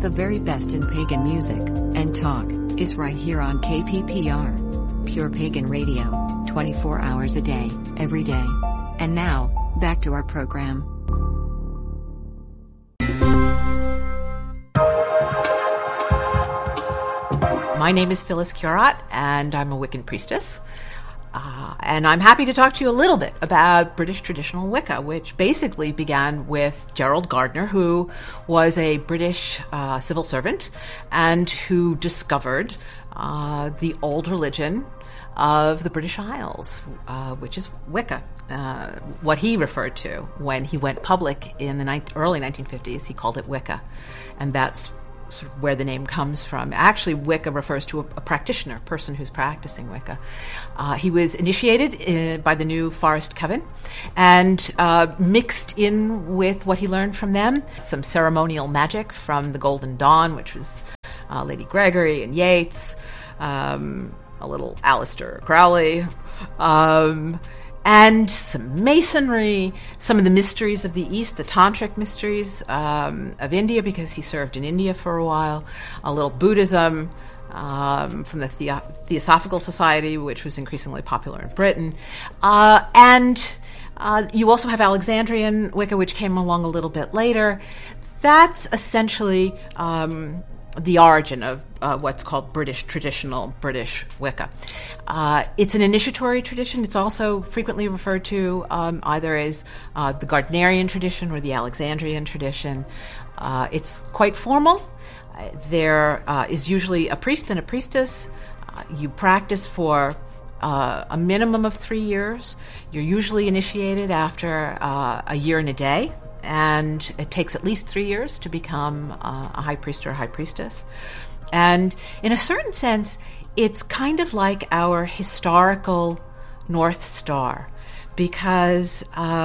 The very best in pagan music and talk is right here on KPPR. Pure Pagan Radio, 24 hours a day, every day. And now, back to our program. My name is Phyllis Curott, and I'm a Wiccan priestess. And I'm happy to talk to you a little bit about British traditional Wicca, which basically began with Gerald Gardner, who was a British civil servant and who discovered the old religion of the British Isles, which is Wicca, what he referred to when he went public in the early 1950s. He called it Wicca, and that's sort of where the name comes from. Actually, Wicca refers to a practitioner, a person who's practicing Wicca. He was initiated by the New Forest Coven and mixed in with what he learned from them, some ceremonial magic from the Golden Dawn, which was Lady Gregory and Yeats, a little Aleister Crowley, and some masonry, some of the mysteries of the East, the tantric mysteries of India, because he served in India for a while, a little Buddhism from the Theosophical Society, which was increasingly popular in Britain, and you also have Alexandrian Wicca, which came along a little bit later. That's essentially the origin of what's called traditional British Wicca. It's an initiatory tradition. It's also frequently referred to either as the Gardnerian tradition or the Alexandrian tradition. It's quite formal. There is usually a priest and a priestess. You practice for a minimum of 3 years. You're usually initiated after a year and a day. And it takes at least 3 years to become a high priest or a high priestess. And in a certain sense, it's kind of like our historical North Star, because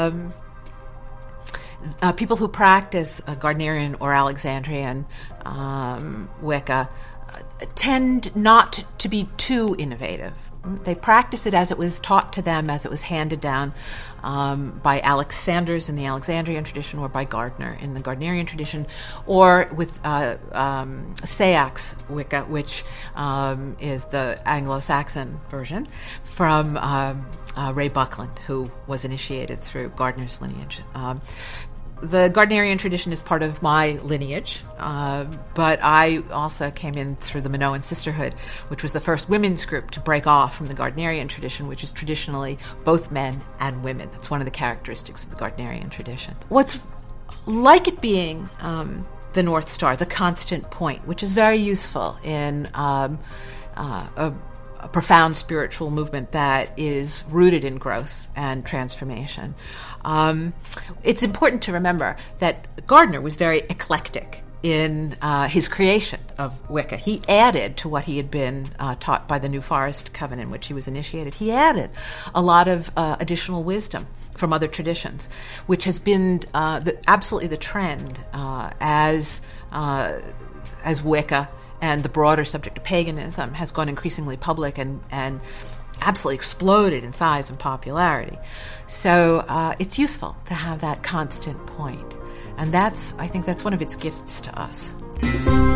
people who practice Gardnerian or Alexandrian Wicca tend not to be too innovative. They practice it as it was taught to them, as it was handed down by Alexanders in the Alexandrian tradition, or by Gardner in the Gardnerian tradition, or with Sayax Wicca, which is the Anglo-Saxon version, from Ray Buckland, who was initiated through Gardner's lineage. The Gardnerian tradition is part of my lineage, but I also came in through the Minoan Sisterhood, which was the first women's group to break off from the Gardnerian tradition, which is traditionally both men and women. That's one of the characteristics of the Gardnerian tradition. What's like it being the North Star, the constant point, which is very useful in a profound spiritual movement that is rooted in growth and transformation. It's important to remember that Gardner was very eclectic in his creation of Wicca. He added to what he had been taught by the New Forest Coven, in which he was initiated. He added a lot of additional wisdom from other traditions, which has been absolutely the trend as Wicca and the broader subject of paganism has gone increasingly public and absolutely exploded in size and popularity. So it's useful to have that constant point. And I think that's one of its gifts to us.